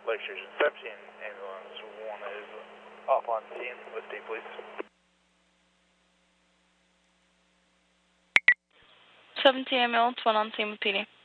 Lake Station 17 ambulance 1 is off on scene with D, please. 17 ambulance 1 on scene with PD.